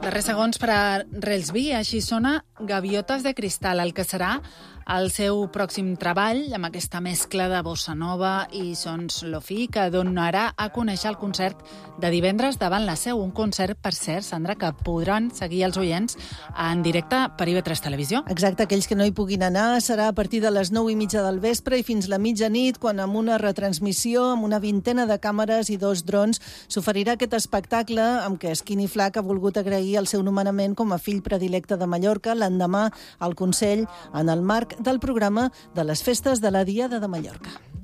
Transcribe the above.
Darrers segons per a Relsby, així sona Gaviotes de Cristal, el que serà el seu pròxim treball amb aquesta mescla de bossa nova i sons lo-fi que donarà a conèixer el concert de divendres davant la Seu. Un concert, per cert, Sandra, que podran seguir els oients en directe per IB3 Televisió. Exacte, aquells que no hi puguin anar serà a partir de les 9:30 del vespre i fins la mitjanit, quan amb una retransmissió, amb una vintena de càmeres i 2 drons, s'oferirà aquest espectacle amb què Skinny Flack ha volgut agrair el seu nomenament com a fill predilecte de Mallorca l'endemà al Consell en el marc del programa de les festes de la Diada de Mallorca.